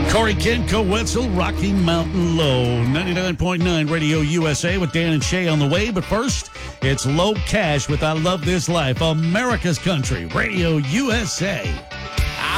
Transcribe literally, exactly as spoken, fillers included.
Corey Kent, Co Wetzel, Rocky Mountain Low. ninety-nine point nine Radio U S A with Dan and Shay on the way. But first, it's Low Cash with I Love This Life, America's Country, Radio U S A.